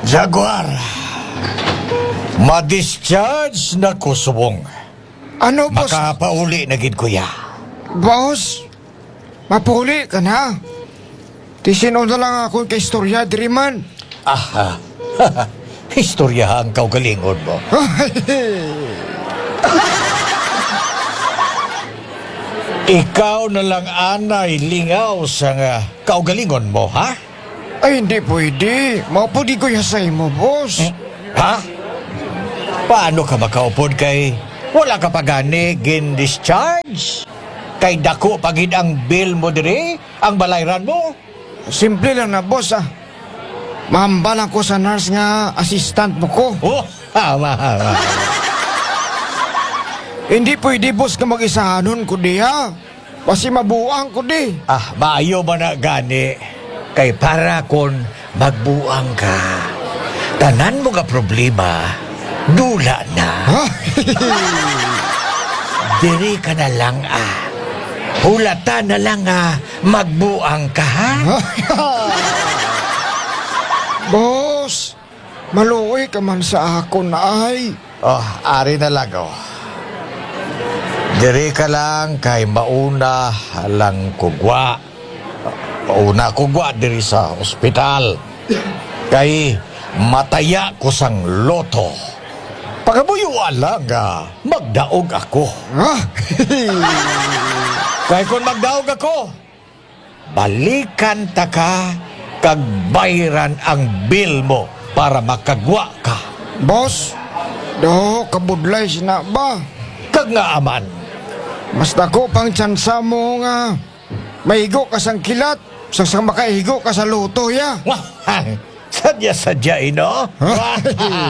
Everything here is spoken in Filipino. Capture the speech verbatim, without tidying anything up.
Jaguar, ma-discharge na ko subong. Ano, boss? Makapauli na gid kuya. Boss, mapuli ka na. Tisino na lang ako kay istorya, diri man. Aha, istoryahan kau galingod mo. Ikaw na lang anay lingaw sa nga kaugalingon mo, ha? Ay, hindi pwede. Maupodi ko yasay mo, boss. Ha? Paano ka makaupod kay wala ka pa gani gin-discharge? Kay dako pagid ang bill mo dire, ang balayran mo? Simple lang na, boss, ah. Mahambalan ko sa nurse nga assistant mo ko. Oh, hama, hama. Hindi pwede, boss, ka mag-isahanon ko di, ha? Kasi mabuang ko di. Ah, maayo ba na gani? Kay para kon magbuang ka. Tanan mo ka problema, dula na. Ha? Diri ka na lang, ah. Hulata na lang, ah, magbuang ka, ha? Boss, maluoy ka man sa ako na ay. Oh, ari na lang, oh. Diri ka lang kay mauna lang kugwa. Mauna kugwa diri sa ospital. Kay mataya ko sang loto. Pagabuyuan lang nga, magdaog ako. Ha? Kay kung magdaog ako, balikan ta ka, kag bayran ang bill mo para makagwa ka. Boss, do kabudlay sina ba? Kag nga aman. Mas dako pang tsansa mo nga maigo ka sang kilat sa sang makaigo ka sa luto ya. Wah, sadya-sadya ino. Ha?